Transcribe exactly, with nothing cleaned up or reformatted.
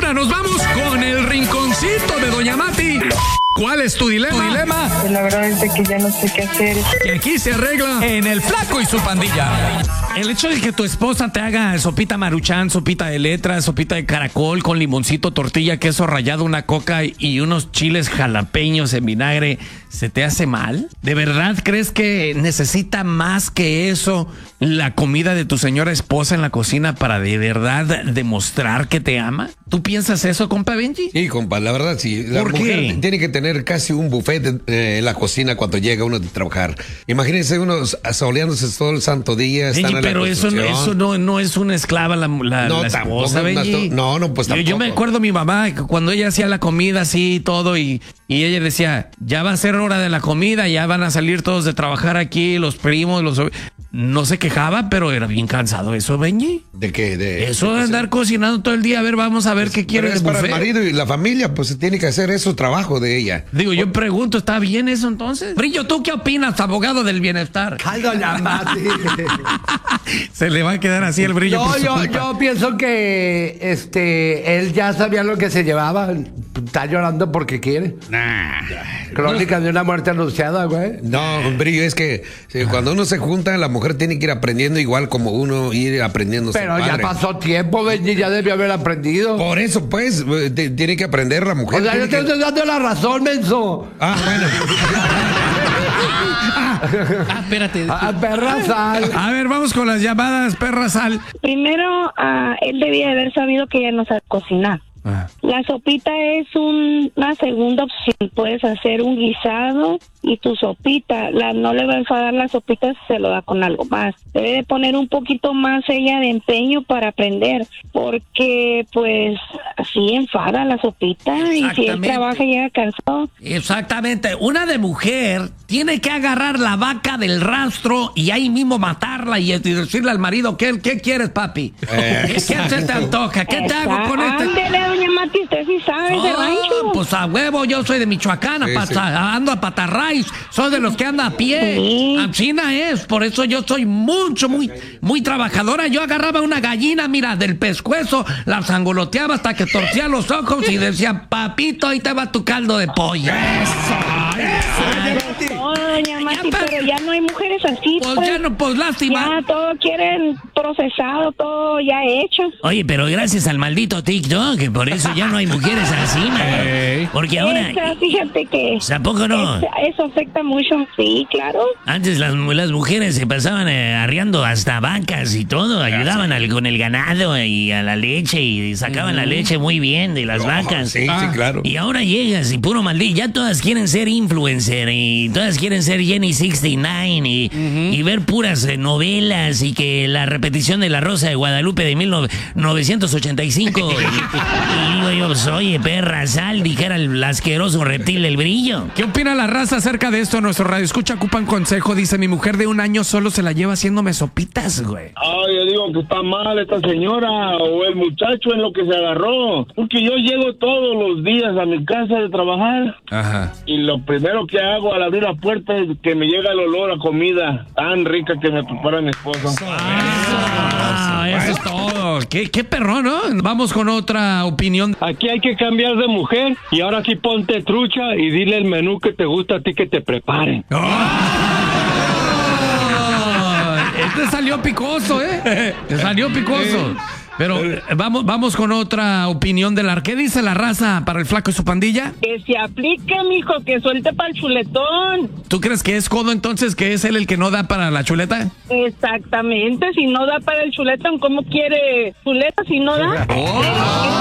ahora nos vamos con el rinconcito de Doña Mati. ¿Cuál es tu dilema? ¿Tu dilema? Pues la verdad es que ya no sé qué hacer. Que aquí se arregla en El Flaco y su Pandilla. El hecho de que tu esposa te haga sopita Maruchan, sopita de letras, sopita de caracol con limoncito, tortilla, queso rallado, una coca y unos chiles jalapeños en vinagre, ¿se te hace mal? ¿De verdad crees que necesita más que eso la comida de tu señora esposa en la cocina para de verdad demostrar que te ama? ¿Tú piensas eso, compa Benji? Sí, compa, la verdad sí. La ¿Por mujer qué? tiene que tener casi un buffet eh, en la cocina cuando llega uno de trabajar. Imagínense uno soleándose todo el santo día. Benji, están en pero la eso, eso no, no es una esclava la, la, No, la tampoco, esposa, Benji. no, no, pues yo, tampoco. yo me acuerdo mi mamá cuando ella hacía la comida así y todo y, y ella decía, ya va a ser hora de la comida, ya van a salir todos de trabajar aquí, los primos, los... No se quejaba, pero era bien cansado eso, Benji. ¿De qué? De, Eso de de andar cocinando todo el día, a ver, vamos a ver qué quiere Pero el es para el buffet. marido y la familia, pues tiene que hacer eso, trabajo de ella. Digo, yo pregunto, ¿está bien eso entonces? Brillo, ¿tú qué opinas, abogado del bienestar? Ay, Doña Mati. Se le va a quedar así el brillo. No, por su yo, culpa. yo pienso que este él ya sabía lo que se llevaba. Está llorando porque quiere. Nah. Crónica de una muerte anunciada, güey. No, Brillo, es que eh, cuando uno se junta, la mujer tiene que ir aprendiendo igual como uno ir aprendiendo. Pero ser ya padre. pasó tiempo, Benji, ya debió haber aprendido. Por eso, pues, eh, te- tiene que aprender la mujer. O sea, yo tiene te que- estoy dando la razón, menso. Ah, bueno. Ah, espérate. A perra sal. A ver, vamos con las llamadas, perra sal. Primero, ah, él debía de haber sabido que ella no sabe cocinar. Ah. La sopita es un- una segunda opción. Puedes hacer un guisado y tu sopita. La, no le va a enfadar la sopita si se lo da con algo más. Debe de poner un poquito más ella de empeño para aprender. Porque, pues, así enfada la sopita. Y si él Exactamente. trabaja y llega cansado. Exactamente. Una de mujer tiene que agarrar la vaca del rastro y ahí mismo matarla y decirle al marido, ¿qué, qué quieres, papi? ¿Qué, qué se te antoja? ¿Qué te hago con este? Ándele, doña Mati, usted sí sabe de rancho. Oh, pues a huevo, yo soy de Michoacán, Sí, a sí. pata- ando a patarrays, soy de los que anda a pie. Sí. China es, por eso yo soy mucho, muy, muy trabajadora. Yo agarraba una gallina, mira, del pescuezo, la sangoloteaba hasta que torcía los ojos y decía, papito, ahí te va tu caldo de pollo. No, doña Mati, Ya, pero ya no hay mujeres así. Pues pues. ya no, pues lástima. Ya todo quieren procesado, todo ya hecho. Oye, pero gracias al maldito TikTok, que por eso ya no hay mujeres así, man. Porque ahora, Esa, fíjate que ¿a poco no? esa- eso afecta mucho, sí, claro. Antes las, las mujeres se pasaban eh, arriando hasta vacas y todo, ayudaban al- con el ganado y a la leche y sacaban la leche muy bien de las vacas. Sí, sí, claro. Y ahora llegas y puro maldito, ya todas quieren ser influencer y todas quieren ser Jenny sesenta y nueve y, y ver puras eh, novelas y que la repetición de La Rosa de Guadalupe de mil novecientos ochenta y cinco. y, y digo yo, pues, oye, perra, sal, dijera el asqueroso reptil del Brillo. ¿Qué opina la raza acerca de esto? Nuestro radio escucha ocupan consejo. Dice, mi mujer de un año solo se la lleva haciéndome sopitas, güey. Ay, yo digo que está mal esta señora o el muchacho en lo que se agarró. Porque yo llego todos los días a mi casa de trabajar Ajá. y lo primero que hago al abrir la puerta es que me llega el olor a comida tan rica que me prepara mi esposa. Ah, eso es todo. Qué, qué perrón, ¿no? Vamos con otra opinión. Aquí hay que cambiar de mujer y ahora sí ponte trucha y dile el menú que te gusta a ti que te preparen. ¡Ah! Este salió picoso, ¿eh? Te salió picoso. Pero eh, vamos, vamos con otra opinión de la... ¿Qué dice la raza para el Flaco y su Pandilla? Que se aplique, mijo, que suelte para el chuletón. ¿Tú crees que es codo entonces, que es él el que no da para la chuleta? Exactamente, si no da para el chuletón, ¿cómo quiere chuleta si no da?